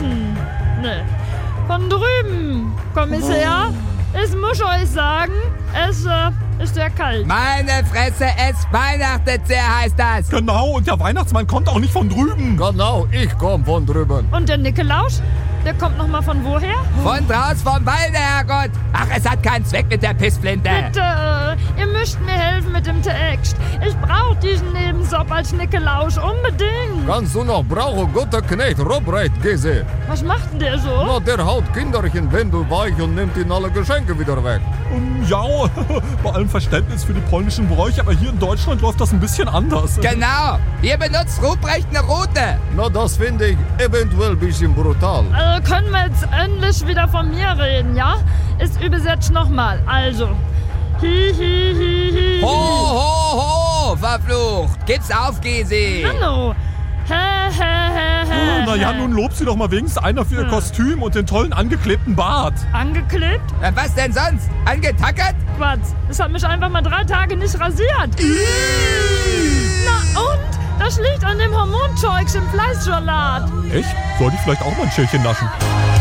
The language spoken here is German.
Menschen. Ne. Von drüben, Kommissär. Ich muss euch sagen, es ist sehr kalt. Meine Fresse, es weihnachtet sehr, heißt das. Genau, und der Weihnachtsmann kommt auch nicht von drüben. Genau, ich komm von drüben. Und der Nikolaus? Der kommt noch mal von woher? Von draus vom Walde, Herrgott. Ach, es hat keinen Zweck mit der Pissflinte. Bitte, ihr müsst mir helfen mit dem Text. Ich brauche diesen Nebenjob als Nikolaus unbedingt. Kannst du noch brauchen, guter Knecht, Robreit, Gese. Was macht denn der so? Na, der haut Kinderchen Wendel weich und nimmt ihnen alle Geschenke wieder weg. Ja, bei allem Verständnis für die polnischen Bräuche, aber hier in Deutschland läuft das ein bisschen anders. Genau, hier benutzt Ruprecht eine Rute. Na, das finde ich eventuell ein bisschen brutal. Können wir jetzt endlich wieder von mir reden, ja? Ich übersetze nochmal. Also. Hi, hi, hi, hi. Ho, ho, ho, verflucht. Gib's auf, Gysi. Hallo. Naja, nun lobt sie doch mal wenigstens einer für ihr Kostüm und den tollen angeklebten Bart. Angeklebt? Was denn sonst? Angetackert? Quatsch. Das hat mich einfach mal 3 Tage nicht rasiert. Na und? Das liegt an dem Hormonzeugs im Fleischsalat. Echt? Sollte ich vielleicht auch mal ein Schälchen naschen?